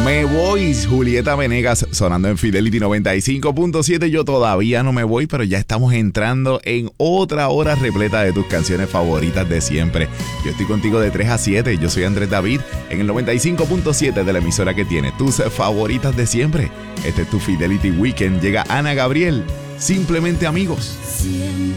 Me voy, Julieta Venegas sonando en Fidelity 95.7. Yo todavía no me voy, pero ya estamos entrando en otra hora repleta de tus canciones favoritas de siempre. Yo estoy contigo de 3 a 7. Yo soy Andrés David en el 95.7 de la emisora que tiene tus favoritas de siempre. Este es tu Fidelity Weekend. Llega Ana Gabriel. Simplemente amigos. Siempre